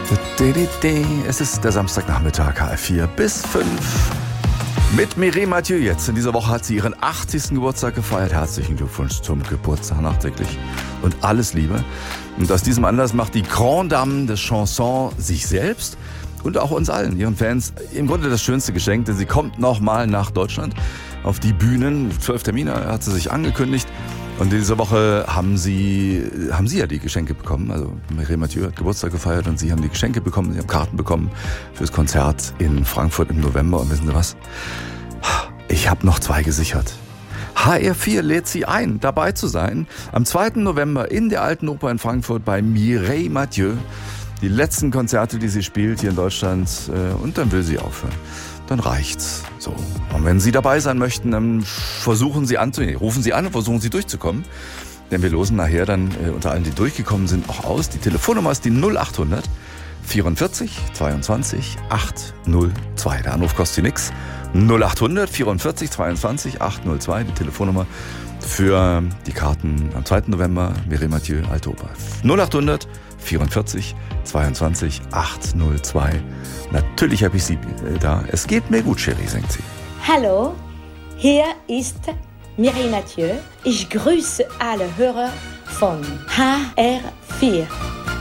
Es ist der Samstagnachmittag, H4 bis 5. Mit Mireille Mathieu jetzt. In dieser Woche hat sie ihren 80. Geburtstag gefeiert. Herzlichen Glückwunsch zum Geburtstag nachträglich. Und alles Liebe. Und aus diesem Anlass macht die Grande Dame des Chansons sich selbst und auch uns allen, ihren Fans, im Grunde das schönste Geschenk. Denn sie kommt nochmal nach Deutschland auf die Bühnen. 12 Termine hat sie sich angekündigt. Und in dieser Woche haben sie ja die Geschenke bekommen. Also Mireille Mathieu hat Geburtstag gefeiert und sie haben die Geschenke bekommen. Sie haben Karten bekommen fürs Konzert in Frankfurt im November. Und wissen Sie was? Ich habe noch 2 gesichert. HR4 lädt Sie ein, dabei zu sein. Am 2. November in der Alten Oper in Frankfurt bei Mireille Mathieu. Die letzten Konzerte, die sie spielt hier in Deutschland. Und dann will sie aufhören. Dann reicht's. So. Und wenn Sie dabei sein möchten, dann rufen Sie an und versuchen Sie durchzukommen. Denn wir losen nachher dann unter allen, die durchgekommen sind, auch aus. Die Telefonnummer ist die 0800 44 22 802. Der Anruf kostet Sie nix. 0800 44 22 802. Die Telefonnummer für die Karten am 2. November, Mireille Mathieu, Alte Oper. 0800 44 22 802. Natürlich habe ich Sie da. Es geht mir gut, Chérie, singt sie. Hallo, hier ist Mireille Mathieu. Ich grüße alle Hörer von HR4.